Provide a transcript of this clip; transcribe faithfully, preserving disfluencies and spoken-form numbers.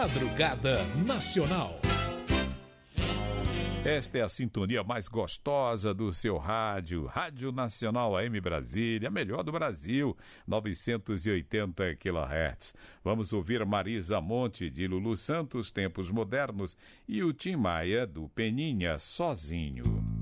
Madrugada Nacional. Esta é a sintonia mais gostosa do seu rádio, Rádio Nacional A M Brasília, a melhor do Brasil, novecentos e oitenta quilohertz. Vamos ouvir Marisa Monte, de Lulu Santos, Tempos Modernos, e o Tim Maia, do Peninha, Sozinho.